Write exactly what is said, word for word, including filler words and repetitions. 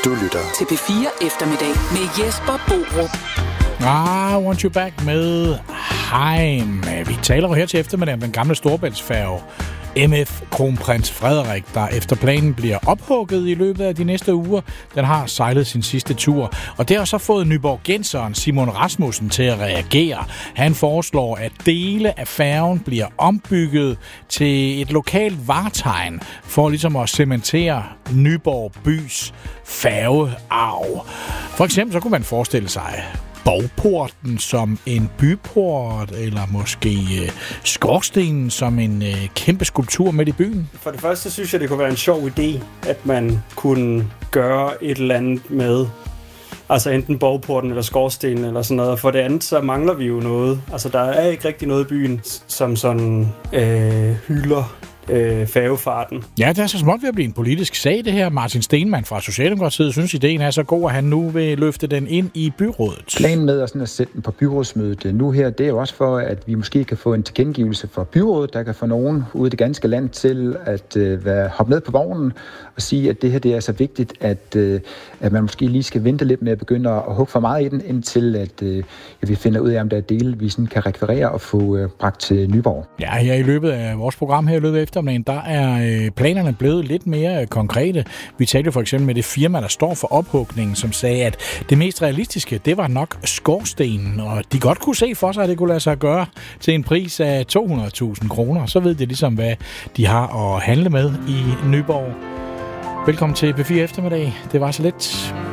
Du lytter til P fire Eftermiddag med Jesper Borup. Ah, Want You Back med Heim. Vi taler jo her til eftermiddag om den gamle storebæltsfærge M F Kronprins Frederik, der efter planen bliver ophugget i løbet af de næste uger. Den har sejlet sin sidste tur, og det har så fået nyborgenseren Simon Rasmussen til at reagere. Han foreslår, at dele af færgen bliver ombygget til et lokalt vartegn, for ligesom at cementere Nyborg bys færgearv. For eksempel så kunne man forestille sig Borgporten som en byport, eller måske øh, skorstenen som en øh, kæmpe skulptur midt i byen? For det første synes jeg, det kunne være en sjov idé, at man kunne gøre et eller andet med, altså enten borgporten eller skorstenen eller sådan noget. For det andet, så mangler vi jo noget. Altså der er ikke rigtig noget i byen, som sådan øh, hylder Øh, færgefarten. Ja, det er så småt ved at blive en politisk sag, det her. Martin Stenmann fra Socialdemokratiet synes, ideen er så god, at han nu vil løfte den ind i byrådet. Planen med at, sådan at sætte den på byrådsmødet nu her, det er jo også for, at vi måske kan få en tilkendegivelse fra byrådet, der kan få nogen ude i det ganske land til at øh, være, hoppe med på vognen og sige, at det her det er så vigtigt, at, øh, at man måske lige skal vente lidt med at begynde at hugge for meget i den, indtil at øh, vi finder ud af, om der er dele, vi sådan kan rekvirere og få øh, bragt til Nyborg. Ja, her i løbet af vores program her i løbet af eftermiddagen, der er planerne blevet lidt mere konkrete. Vi talte for eksempel med det firma, der står for ophugningen, som sagde, at det mest realistiske, det var nok skorstenen, og de godt kunne se for sig, at det kunne lade sig gøre til en pris af to hundrede tusind kroner. Så ved de ligesom, hvad de har at handle med i Nyborg. Velkommen til P fire Eftermiddag. Det var så lidt.